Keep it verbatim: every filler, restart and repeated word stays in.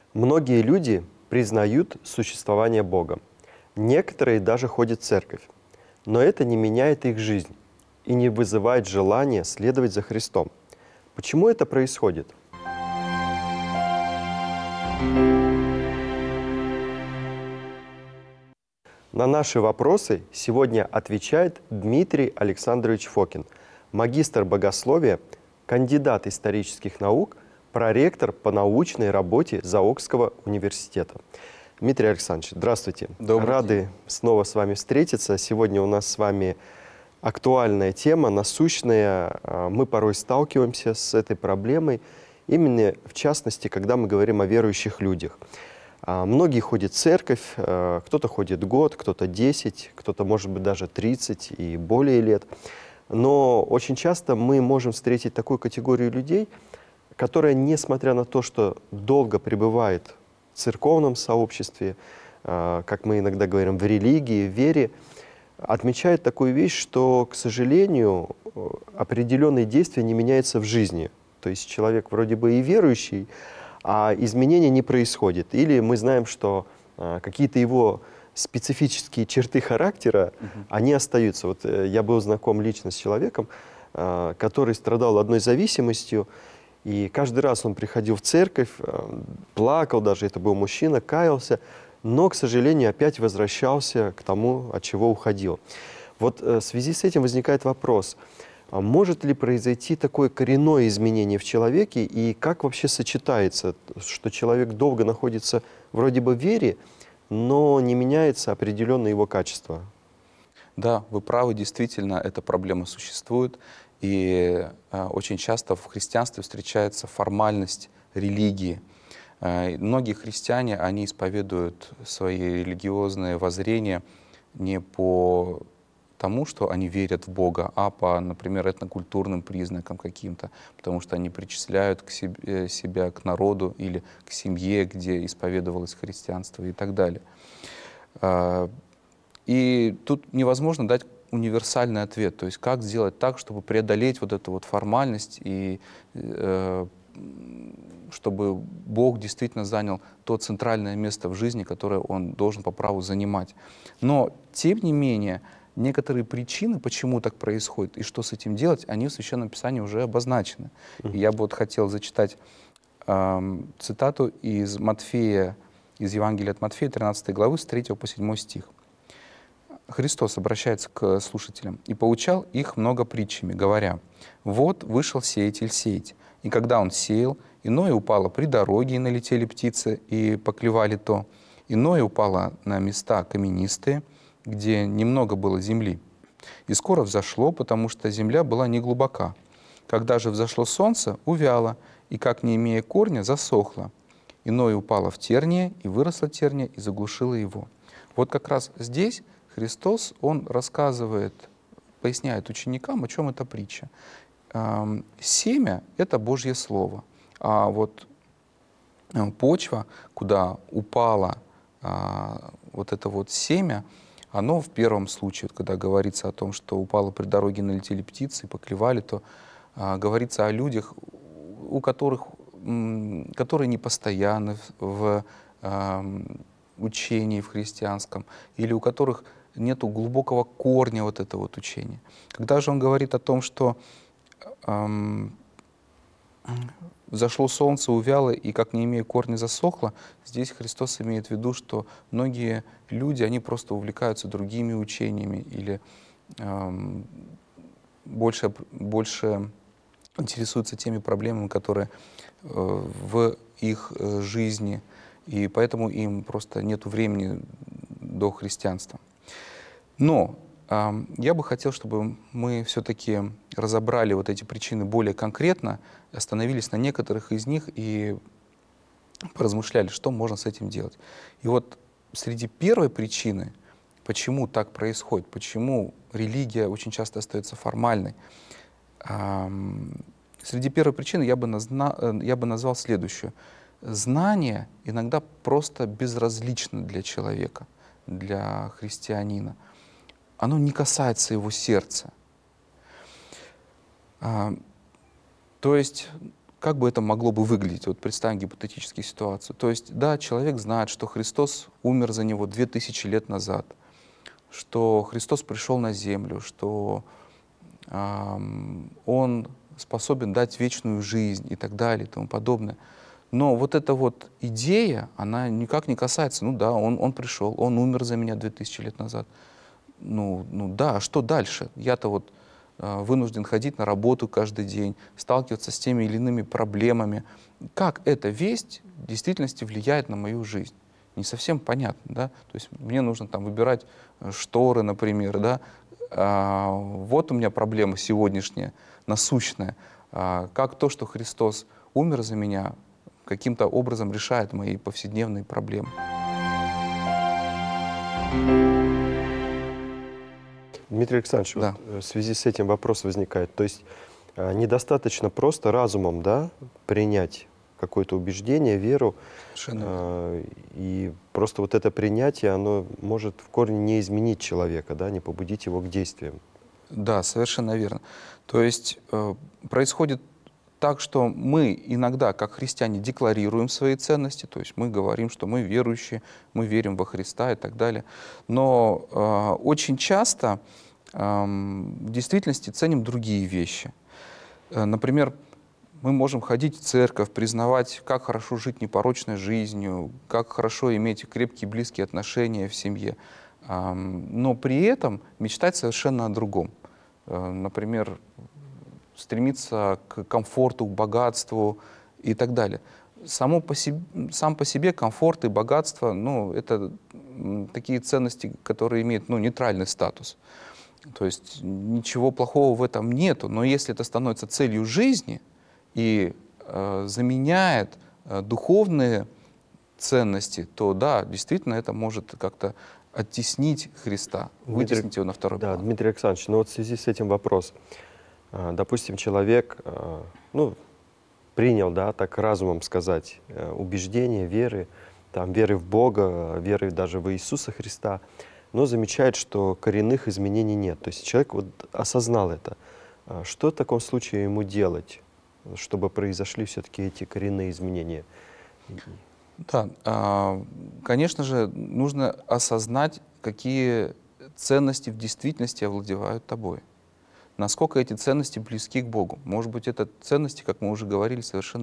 Многие люди признают существование Бога. Некоторые даже ходят в церковь. Но это не меняет их жизнь и не вызывает желания следовать за Христом. Почему это происходит? На наши вопросы сегодня отвечает Дмитрий Александрович Фокин, магистр богословия, кандидат исторических наук, проректор по научной работе Заокского университета. Дмитрий Александрович, здравствуйте. Добрый Рады день. снова с вами встретиться. Сегодня у нас с вами актуальная тема, насущная. Мы порой сталкиваемся с этой проблемой, именно в частности, когда мы говорим о верующих людях. Многие ходят в церковь, кто-то ходит год, кто-то десять, кто-то, может быть, даже тридцать и более лет. Но очень часто мы можем встретить такую категорию людей, которая, несмотря на то, что долго пребывает в церковном сообществе, как мы иногда говорим, в религии, в вере, отмечает такую вещь, что, к сожалению, определенные действия не меняются в жизни. То есть человек вроде бы и верующий, а изменения не происходит. Или мы знаем, что а, какие-то его специфические черты характера, uh-huh. они остаются. Вот э, я был знаком лично с человеком, э, который страдал одной зависимостью, и каждый раз он приходил в церковь, э, плакал даже, это был мужчина, каялся, но, к сожалению, опять возвращался к тому, от чего уходил. Вот э, в связи с этим возникает вопрос, а может ли произойти такое коренное изменение в человеке, и как вообще сочетается, что человек долго находится вроде бы в вере, но не меняется определенное его качество? Да, вы правы, действительно, эта проблема существует, и э, очень часто в христианстве встречается формальность религии. Э, многие христиане, они исповедуют свои религиозные воззрения не по тому, что они верят в Бога, а по, например, этнокультурным признакам каким-то, потому что они причисляют к себе, себя к народу или к семье, где исповедовалось христианство и так далее. И тут невозможно дать универсальный ответ, то есть как сделать так, чтобы преодолеть вот эту вот формальность и чтобы Бог действительно занял то центральное место в жизни, которое Он должен по праву занимать. Но, тем не менее, некоторые причины, почему так происходит и что с этим делать, они в Священном Писании уже обозначены. И я бы вот хотел зачитать э, цитату из Матфея, из Евангелия от Матфея, тринадцатой главы, с третьего по седьмой стих. Христос обращается к слушателям и поучал их много притчами, говоря: «Вот вышел сеятель сеять, и когда он сеял, иное упало при дороге, и налетели птицы, и поклевали то, иное упало на места каменистые, где немного было земли. И скоро взошло, потому что земля была неглубока. Когда же взошло солнце, увяло, и, как не имея корня, засохло. Иное упало в терние, и выросла терния, и заглушила его». Вот как раз здесь Христос, Он рассказывает, поясняет ученикам, о чем эта притча. Семя — это Божье Слово, а вот почва, куда упало вот это вот семя, оно в первом случае, когда говорится о том, что упало при дороге, налетели птицы и поклевали, то а, говорится о людях, у которых, м, которые не постоянны в а, учении в христианском, или у которых нет глубокого корня вот этого вот учения. Когда же он говорит о том, что а, взошло солнце, увяло, и, как не имея корня, засохло, здесь Христос имеет в виду, что многие люди, они просто увлекаются другими учениями или эм, больше, больше интересуются теми проблемами, которые э, в их э, жизни, и поэтому им просто нет времени до христианства. Но э, я бы хотел, чтобы мы все-таки разобрали вот эти причины более конкретно, остановились на некоторых из них и поразмышляли, что можно с этим делать. И вот среди первой причины, почему так происходит, почему религия очень часто остается формальной, эм, среди первой причины я бы, назна, я бы назвал следующую. Знание иногда просто безразлично для человека, для христианина. Оно не касается его сердца. Эм, То есть, как бы это могло бы выглядеть? Вот представим гипотетическую ситуацию. То есть, да, человек знает, что Христос умер за него две тысячи лет назад, что Христос пришел на землю, что ам, Он способен дать вечную жизнь и так далее и тому подобное. Но вот эта вот идея, она никак не касается, ну да, он, он пришел, он умер за меня две тысячи лет назад. Ну, ну да, а что дальше? Я-то вот э, вынужден ходить на работу каждый день, сталкиваться с теми или иными проблемами. Как эта весть в действительности влияет на мою жизнь? Не совсем понятно, да? То есть мне нужно там выбирать э, шторы, например, да? А, вот у меня проблема сегодняшняя, насущная. А, как то, что Христос умер за меня, каким-то образом решает мои повседневные проблемы. Дмитрий Александрович, Да. вот, э, в связи с этим вопрос возникает. То есть э, недостаточно просто разумом, да, принять какое-то убеждение, веру, Совершенно верно. э, и просто вот это принятие, оно может в корне не изменить человека, да, не побудить его к действиям. Да, совершенно верно. То есть э, происходит так, что мы иногда, как христиане, декларируем свои ценности, то есть мы говорим, что мы верующие, мы верим во Христа и так далее. Но э, очень часто э, в действительности ценим другие вещи. Э, например, мы можем ходить в церковь, признавать, как хорошо жить непорочной жизнью, как хорошо иметь крепкие близкие отношения в семье, Ам, но при этом мечтать совершенно о другом. Э, Например, стремиться к комфорту, к богатству и так далее. Само по себе, сам по себе комфорт и богатство, ну, это м, такие ценности, которые имеют, ну, нейтральный статус. То есть ничего плохого в этом нету, но если это становится целью жизни и э, заменяет э, духовные ценности, то да, действительно это может как-то оттеснить Христа, Дмитрий- вытеснить его на второй Да, план. Дмитрий Александрович, ну вот в связи с этим вопрос. А, Допустим, человек, а, ну, принял, да, так разумом сказать, э, убеждения, веры, там, веры в Бога, веры даже в Иисуса Христа, но замечает, что коренных изменений нет. То есть человек вот осознал это. А Что в таком случае ему делать, чтобы произошли все-таки эти коренные изменения? Да, а, конечно же, нужно осознать, какие ценности в действительности овладевают тобой. Насколько эти ценности близки к Богу. Может быть, это ценности, как мы уже говорили, совершенно